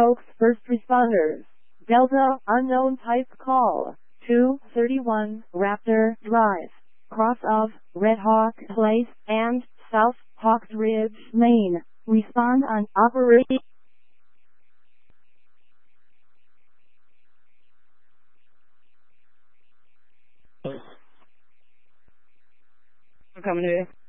Oaks first responders. Delta unknown type call. 231 Raptor Drive. Cross of Red Hawk Place and South Hawks Ridge, Maine. Respond on operating. I'm coming here.